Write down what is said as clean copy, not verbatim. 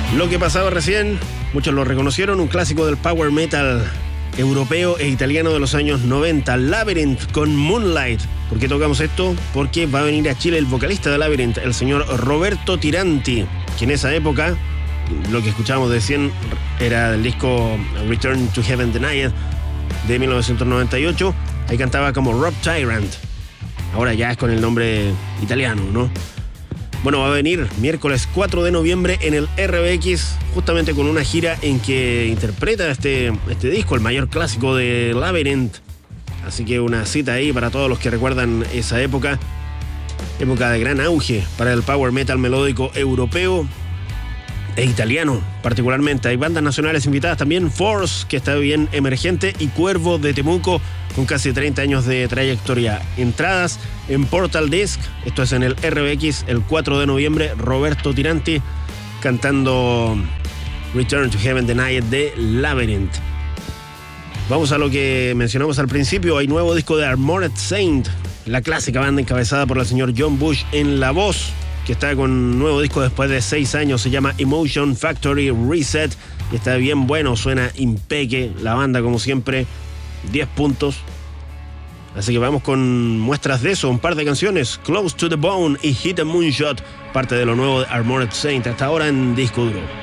Lo que pasaba recién, muchos lo reconocieron, un clásico del power metal europeo e italiano de los años 90, Labyrinth con Moonlight. ¿Por qué tocamos esto? Porque va a venir a Chile el vocalista de Labyrinth, el señor Roberto Tiranti, que en esa época, lo que escuchábamos recién era del disco Return to Heaven Denied de 1998. Ahí cantaba como Rob Tyrant. Ahora ya es con el nombre italiano, ¿no? Bueno, va a venir miércoles 4 de noviembre en el RBX, justamente con una gira en que interpreta este disco, el mayor clásico de Labyrinth. Así que una cita ahí para todos los que recuerdan esa época de gran auge para el power metal melódico europeo e italiano particularmente. Hay bandas nacionales invitadas también, Force, que está bien emergente, y Cuervo de Temuco, con casi 30 años de trayectoria. Entradas en Portal Disc, esto es en el RBX el 4 de noviembre, Roberto Tiranti cantando Return to Heaven Denied de Labyrinth. Vamos a lo que mencionamos al principio, hay nuevo disco de Armored Saint, la clásica banda encabezada por el señor John Bush en la voz, que está con nuevo disco después de 6 años, se llama Emotion Factory Reset, y está bien bueno, suena impeque, la banda como siempre, 10 puntos. Así que vamos con muestras de eso, un par de canciones, Close to the Bone y Hit a Moonshot, parte de lo nuevo de Armored Saint, hasta ahora en Disco Duro.